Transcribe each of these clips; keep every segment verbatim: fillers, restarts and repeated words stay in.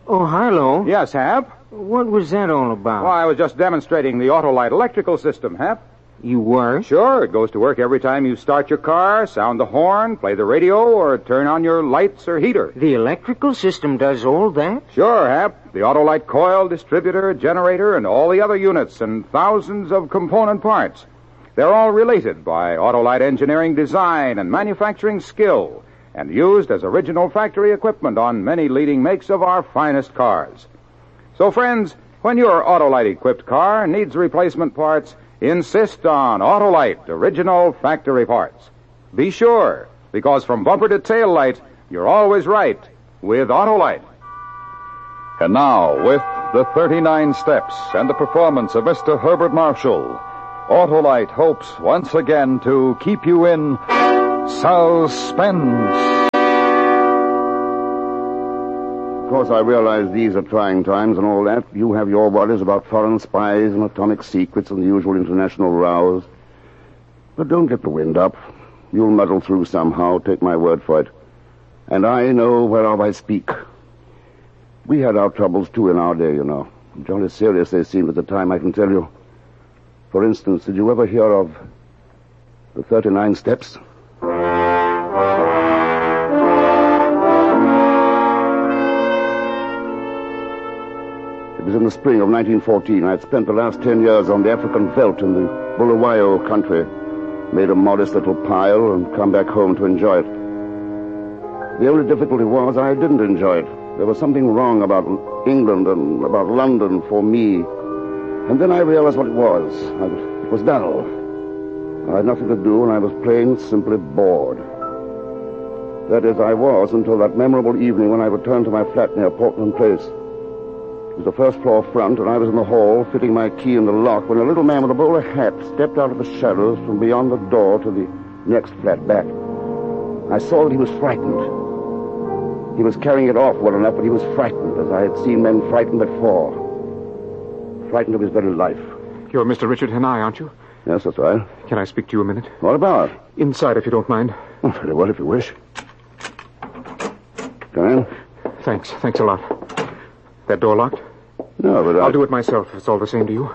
Oh, Harlow. Yes, Hap? What was that all about? Well, I was just demonstrating the Autolite electrical system, Hap. You were? Sure, it goes to work every time you start your car, sound the horn, play the radio, or turn on your lights or heater. The electrical system does all that? Sure, Hap. The Autolite coil, distributor, generator, and all the other units and thousands of component parts. They're all related by Autolite engineering design and manufacturing skill, and used as original factory equipment on many leading makes of our finest cars. So, friends, when your Autolite-equipped car needs replacement parts, insist on Autolite original factory parts. Be sure, because from bumper to tail light, you're always right with Autolite. And now, with the thirty-nine steps and the performance of Mister Herbert Marshall, Autolite hopes once again to keep you in suspense. Of course, I realize these are trying times and all that. You have your worries about foreign spies and atomic secrets and the usual international rows. But don't get the wind up. You'll muddle through somehow, take my word for it. And I know whereof I speak. We had our troubles, too, in our day, you know. Jolly serious they seemed at the time, I can tell you. For instance, did you ever hear of the thirty-nine steps? It was in the spring of nineteen fourteen. I'd spent the last ten years on the African veldt in the Bulawayo country. Made a modest little pile and come back home to enjoy it. The only difficulty was I didn't enjoy it. There was something wrong about England and about London for me. And then I realized what it was. I was it was dull. I had nothing to do, and I was plain, simply bored. That is, I was until that memorable evening when I returned to my flat near Portland Place. It was the first floor front, and I was in the hall, fitting my key in the lock, when a little man with a bowler hat stepped out of the shadows from beyond the door to the next flat back. I saw that he was frightened. He was carrying it off well enough, but he was frightened, as I had seen men frightened before. Frightened of his very life. You're Mister Richard Hanai, aren't you? Yes, that's right. Can I speak to you a minute? What about? Inside, if you don't mind. Oh, very well, if you wish. Come in. Thanks. Thanks a lot. That door locked? No, but I... I'll do it myself, if it's all the same to you.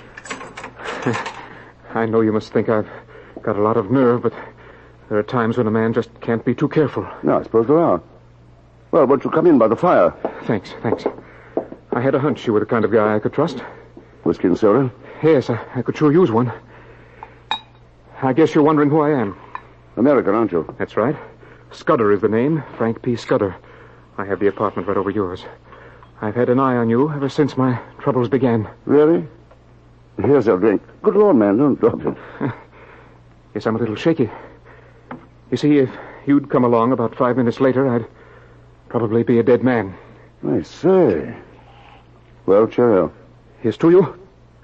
I know you must think I've got a lot of nerve, but there are times when a man just can't be too careful. No, I suppose there are. Well, won't you come in by the fire? Thanks, thanks. I had a hunch you were the kind of guy I could trust. Whiskey and soda? Yes, I, I could sure use one. I guess you're wondering who I am. American, aren't you? That's right. Scudder is the name, Frank P. Scudder. I have the apartment right over yours. I've had an eye on you ever since my troubles began. Really? Here's your drink. Good Lord, man, don't drop it. Yes, I'm a little shaky. You see, if you'd come along about five minutes later, I'd probably be a dead man. I say. Well, cheerio. Here's to you.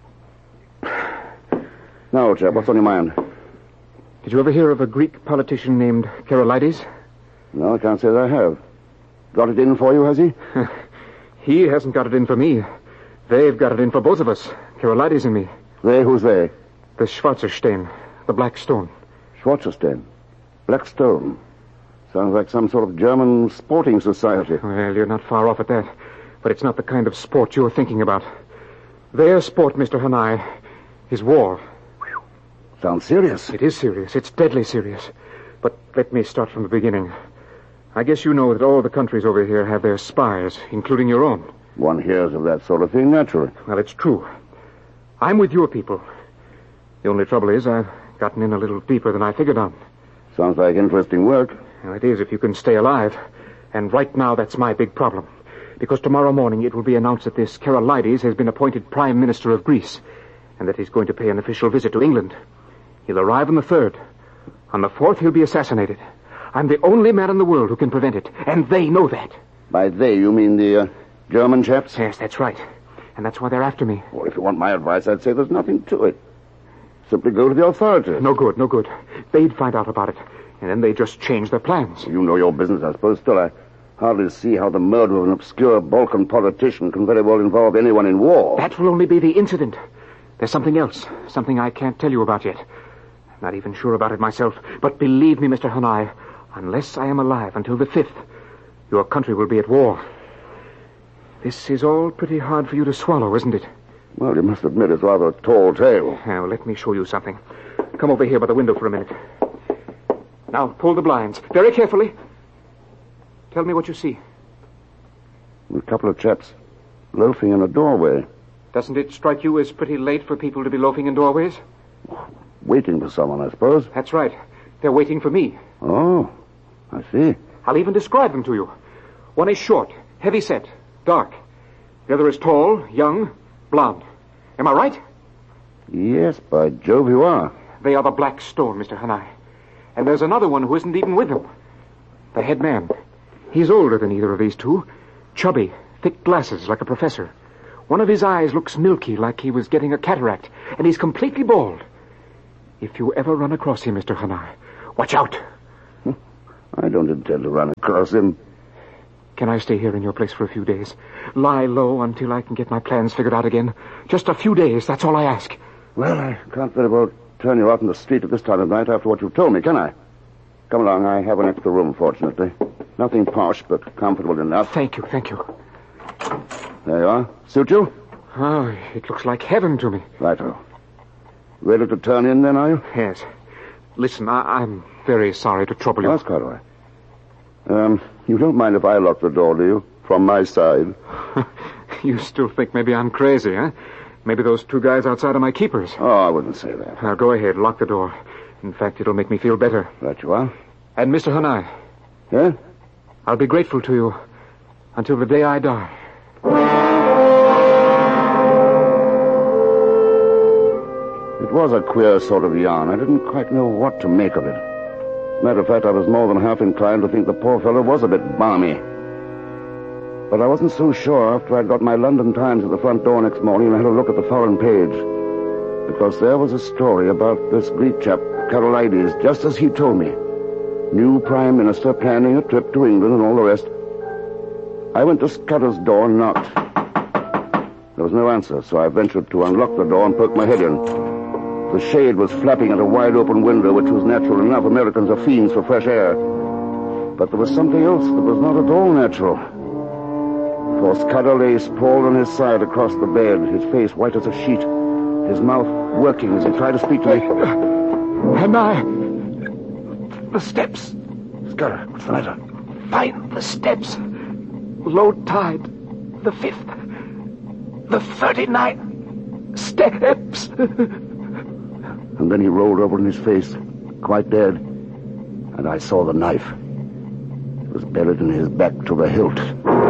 Now, old chap, what's on your mind? Did you ever hear of a Greek politician named Karolides? No, I can't say that I have. Got it in for you, has he? He hasn't got it in for me. They've got it in for both of us, Karolides and me. They? Who's they? The Schwarzerstein, the Black Stone. Schwarzerstein? Black Stone? Sounds like some sort of German sporting society. Well, you're not far off at that. But it's not the kind of sport you're thinking about. Their sport, Mister Hanai, is war. Sounds serious. It is serious. It's deadly serious. But let me start from the beginning. I guess you know that all the countries over here have their spies, including your own. One hears of that sort of thing naturally. Well, it's true. I'm with your people. The only trouble is I've gotten in a little deeper than I figured on. Sounds like interesting work. Well, it is if you can stay alive. And right now, that's my big problem. Because tomorrow morning it will be announced that this Karolides has been appointed Prime Minister of Greece, and that he's going to pay an official visit to England. He'll arrive on the third. On the fourth, he'll be assassinated. I'm the only man in the world who can prevent it, and they know that. By they, you mean the uh, German chaps? Yes, that's right. And that's why they're after me. Well, if you want my advice, I'd say there's nothing to it. Simply go to the authorities. No good, no good. They'd find out about it, and then they'd just change their plans. You know your business, I suppose. Still, I hardly see how the murder of an obscure Balkan politician can very well involve anyone in war. That will only be the incident. There's something else, something I can't tell you about yet. I'm not even sure about it myself. But believe me, Mister Hanai, unless I am alive until the fifth, your country will be at war. This is all pretty hard for you to swallow, isn't it? Well, you must admit it's rather a tall tale. Now, let me show you something. Come over here by the window for a minute. Now, pull the blinds. Very carefully. Tell me what you see. A couple of chaps loafing in a doorway. Doesn't it strike you as pretty late for people to be loafing in doorways? Waiting for someone, I suppose. That's right. They're waiting for me. Oh, I see. I'll even describe them to you. One is short, heavy-set, dark. The other is tall, young, blonde. Am I right? Yes, by Jove, you are. They are the Black Stone, Mister Hanai. And there's another one who isn't even with them. The head man. He's older than either of these two. Chubby, thick glasses like a professor. One of his eyes looks milky like he was getting a cataract, and he's completely bald. If you ever run across him, Mister Hanai, watch out. I don't intend to run across him. Can I stay here in your place for a few days? Lie low until I can get my plans figured out again? Just a few days, that's all I ask. Well, I can't very well turn you out in the street at this time of night after what you've told me, can I? Come along, I have an extra room, fortunately. Nothing posh, but comfortable enough. Thank you, thank you. There you are. Suit you? Oh, it looks like heaven to me. Righto. Ready to turn in, then, are you? Yes. Listen, I- I'm very sorry to trouble you. That's quite all right. Um, you don't mind if I lock the door, do you? From my side. You still think maybe I'm crazy, huh? Maybe those two guys outside are my keepers. Oh, I wouldn't say that. Now, go ahead, lock the door. In fact, it'll make me feel better. Right you are. And Mister Hanai, Yeah? I'll be grateful to you until the day I die. It was a queer sort of yarn. I didn't quite know what to make of it. Matter of fact, I was more than half inclined to think the poor fellow was a bit balmy. But I wasn't so sure after I'd got my London Times at the front door next morning and had a look at the foreign page. Because there was a story about this Greek chap, Karolides, just as he told me. New Prime Minister planning a trip to England and all the rest. I went to Scudder's door and knocked. There was no answer, so I ventured to unlock the door and poke my head in. The shade was flapping at a wide-open window, which was natural enough. Americans are fiends for fresh air. But there was something else that was not at all natural. For Scudder lay sprawled on his side across the bed, his face white as a sheet, his mouth working as he tried to speak to me. And I... The steps. Scudder, what's the matter? Find the steps. Low tide. The fifth. The thirty-nine steps. And then he rolled over on his face, quite dead. And I saw the knife. It was buried in his back to the hilt.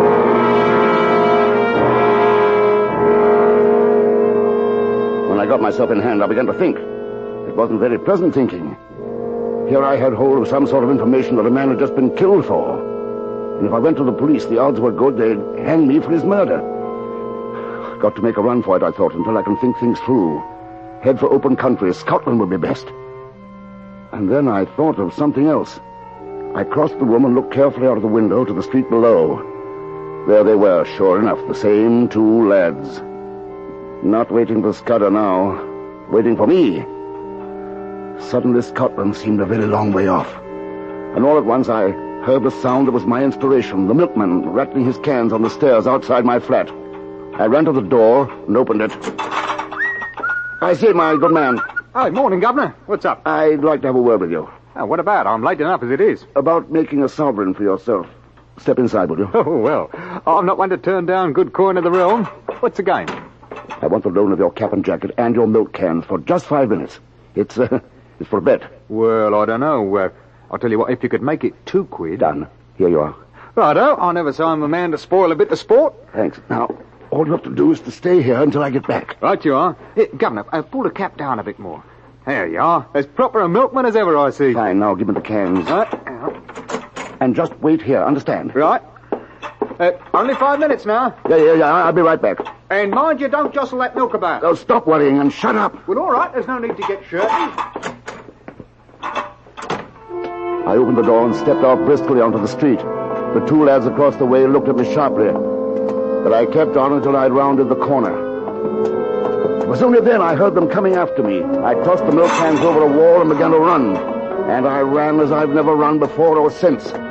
When I got myself in hand, I began to think. It wasn't very pleasant thinking. Here I had hold of some sort of information that a man had just been killed for. And if I went to the police, the odds were good they'd hang me for his murder. Got to make a run for it, I thought, until I can think things through. Head for open country. Scotland would be best. And then I thought of something else. I crossed the room and looked carefully out of the window to the street below. There they were, sure enough, the same two lads. Not waiting for Scudder now. Waiting for me. Suddenly Scotland seemed a very long way off. And all at once I heard the sound that was my inspiration, the milkman rattling his cans on the stairs outside my flat. I ran to the door and opened it. I say, my good man. Hi, morning, Governor. What's up? I'd like to have a word with you. Oh, what about? I'm late enough as it is. About making a sovereign for yourself. Step inside, will you? Oh, well, I'm not one to turn down good coin of the realm. What's the game? I want the loan of your cap and jacket and your milk cans for just five minutes. It's, uh, it's for a bet. Well, I don't know. Uh, I'll tell you what, if you could make it two quid... Done. Here you are. Righto, I never saw I'm a man to spoil a bit of sport. Thanks. Now, all you have to do is to stay here until I get back. Right you are. Here, Governor, uh, pull the cap down a bit more. There you are. As proper a milkman as ever I see. Fine, now give me the cans. Right. And just wait here, understand? Right. Uh, only five minutes now. Yeah, yeah, yeah, I'll be right back. And mind you don't jostle that milk about. Oh, stop worrying and shut up. Well, all right, there's no need to get shirty. I opened the door and stepped out briskly onto the street. The two lads across the way looked at me sharply. But I kept on until I'd rounded the corner. It was only then I heard them coming after me. I tossed the milk cans over a wall and began to run. And I ran as I've never run before or since.